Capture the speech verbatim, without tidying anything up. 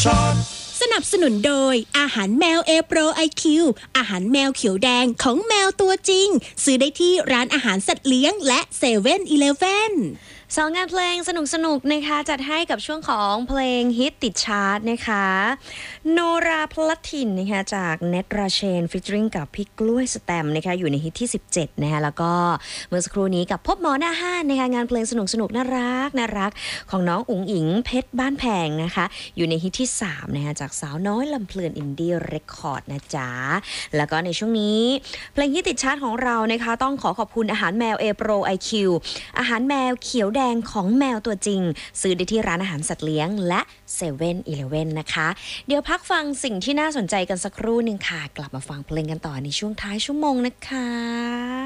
สนับสนุนโดยอาหารแมวเอโปรไอคิวอาหารแมวเขียวแดงของแมวตัวจริงซื้อได้ที่ร้านอาหารสัตว์เลี้ยงและเซเว่นอีเลฟเว่นสองงานเพลงสนุกๆนะคะจัดให้กับช่วงของเพลงฮิตติดชาร์ตนะคะโนราพลัดถิ่นนะคะจากเนตราเชนฟิชเจอริงกับพี่กล้วยสแตมนะคะอยู่ในฮิตที่สิบเจ็ดนะคะแล้วก็เมื่อสักครู่นี้กับพบหมอหน้าห้านนะคะงานเพลงสนุกๆน่ารักน่ารักของน้องอุ๋งอิงเพชรบ้านแพงนะคะอยู่ในฮิตที่สามนะคะจากสาวน้อยลำเพลินอินดี้เรคคอร์ดนะจ๊ะแล้วก็ในช่วงนี้เพลงฮิตติดชาร์ตของเรานะคะต้องขอขอบคุณอาหารแมวเอโปรไอคิวอาหารแมวเขียวแดงของแมวตัวจริงซื้อได้ที่ร้านอาหารสัตว์เลี้ยงและเซเว่นอีเลฟเว่นนะคะเดี๋ยวพักฟังสิ่งที่น่าสนใจกันสักครู่หนึ่งค่ะกลับมาฟังเพลงกันต่อในช่วงท้ายชั่วโมงนะคะ